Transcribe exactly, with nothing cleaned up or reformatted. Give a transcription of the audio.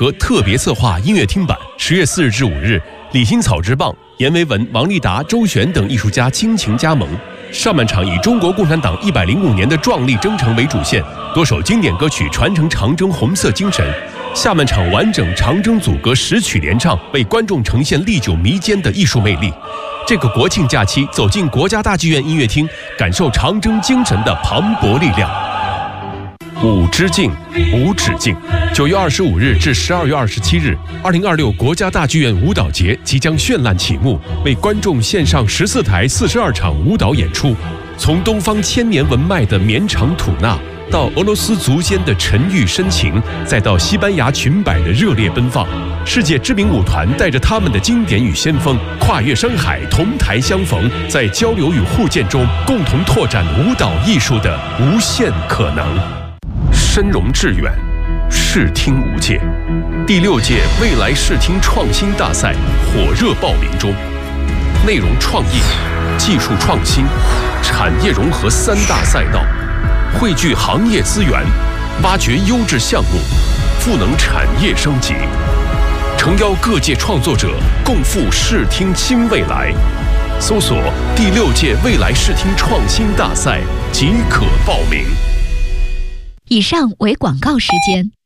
歌特别策划音乐厅版，十月四日至五日，李欣草之棒、阎维文、王立达、周璇等艺术家倾情加盟。上半场以中国共产党一百零五年的壮丽征程为主线，多首经典歌曲传承长征红色精神。下半场完整长征组歌十曲联唱，为观众呈现历久弥坚的艺术魅力。这个国庆假期，走进国家大剧院音乐厅，感受长征精神的磅礴力量。舞之境，无止境。九月二十五日至十二月二十七日，二零二六国家大剧院舞蹈节即将绚烂启幕，为观众献上十四台四十二场舞蹈演出。从东方千年文脉的绵长吐纳，到俄罗斯足尖的沉郁深情，再到西班牙裙摆的热烈奔放，世界知名舞团带着他们的经典与先锋，跨越山海，同台相逢，在交流与互鉴中，共同拓展舞蹈艺术的无限可能。深融致远，视听无界。第六届未来视听创新大赛火热报名中，内容创意、技术创新、产业融合三大赛道，汇聚行业资源，挖掘优质项目，赋能产业升级，诚邀各界创作者共赴视听新未来。搜索第六届未来视听创新大赛即可报名。 以上为广告时间。